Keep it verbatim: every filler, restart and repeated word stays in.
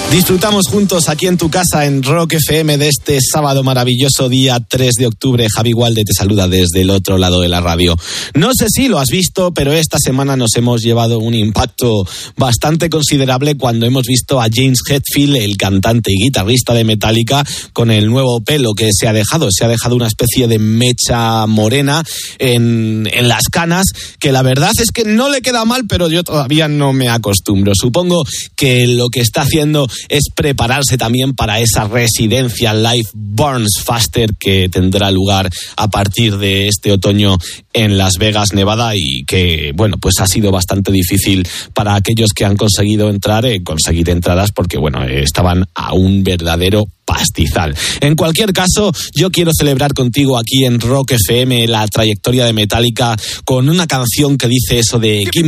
Disfrutamos juntos aquí en tu casa en Rock F M de este sábado maravilloso día tres de octubre. Javi Gualde te saluda desde el otro lado de la radio. No sé si lo has visto, pero esta semana nos hemos llevado un impacto bastante considerable cuando hemos visto a James Hetfield, el cantante y guitarrista de Metallica, con el nuevo pelo que se ha dejado. Se ha dejado una especie de mecha morena en, en las canas, que la verdad es que no le queda mal, pero yo todavía no me acostumbro. Supongo que lo que está haciendo es prepararse también para esa residencia Live Burns Faster que tendrá lugar a partir de este otoño en Las Vegas, Nevada, y que, bueno, pues ha sido bastante difícil para aquellos que han conseguido entrar, eh, conseguir entradas, porque, bueno, eh, estaban a un verdadero pastizal. En cualquier caso, yo quiero celebrar contigo aquí en Rock F M la trayectoria de Metallica con una canción que dice eso de